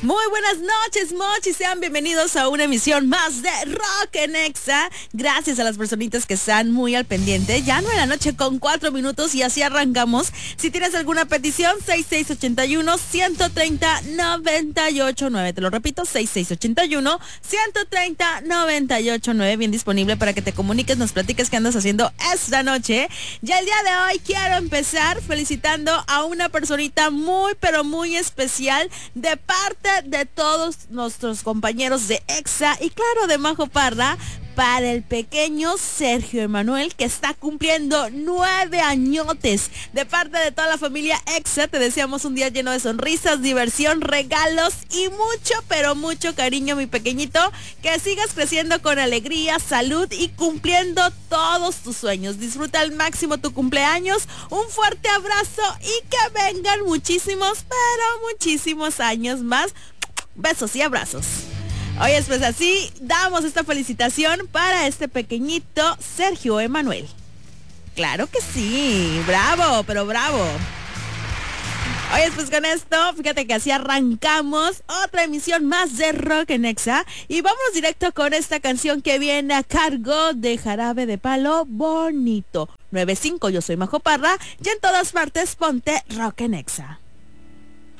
Muy buenas noches, Mochi. Sean bienvenidos a una emisión más de Rock en Exa. Gracias a las personitas que están muy al pendiente. Ya 9:04 y así arrancamos. Si tienes alguna petición, 6681-130-989. Te lo repito, 6681-130-989. Bien disponible para que te comuniques, nos platiques qué andas haciendo esta noche. Ya el día de hoy quiero empezar felicitando a una personita muy, pero muy especial de parte de todos nuestros compañeros de Exa y claro de Majo Parra, para el pequeño Sergio Emanuel que está cumpliendo 9 añotes. De parte de toda la familia Exa te deseamos un día lleno de sonrisas, diversión, regalos y mucho, pero mucho cariño, mi pequeñito. Que sigas creciendo con alegría, salud y cumpliendo todos tus sueños. Disfruta al máximo tu cumpleaños. Un fuerte abrazo y que vengan muchísimos, pero muchísimos años más. Besos y abrazos. Oye, pues así damos esta felicitación para este pequeñito Sergio Emanuel. Claro que sí, bravo, pero bravo. Oye, pues con esto, fíjate que así arrancamos otra emisión más de Rock en Exa. Y vamos directo con esta canción que viene a cargo de Jarabe de Palo, Bonito. 9-5, yo soy Majo Parra y en todas partes ponte Rock en Exa.